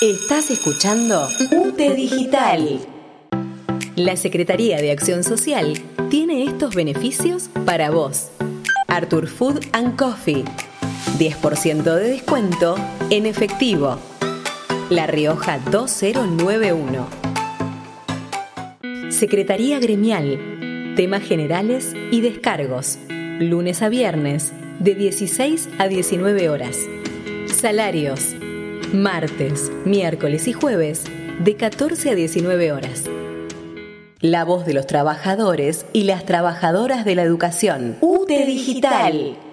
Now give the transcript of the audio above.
Estás escuchando UTE Digital. La Secretaría de Acción Social tiene estos beneficios para vos. Arthur Food & Coffee. 10% de descuento en efectivo. La Rioja 2091. Secretaría Gremial. Temas generales y descargos. Lunes a viernes, de 16 a 19 horas. Salarios. Martes, miércoles y jueves, de 14 a 19 horas. La voz de los trabajadores y las trabajadoras de la educación. UTE Digital.